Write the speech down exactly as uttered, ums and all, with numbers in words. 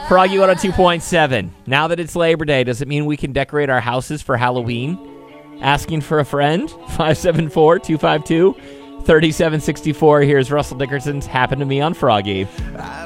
Froggy one oh two point seven. Now that it's Labor Day, does it mean we can decorate our houses for Halloween? Asking for a friend? five seven four, two five two, three seven six four. Here's Russell Dickerson's Happened to Me on Froggy.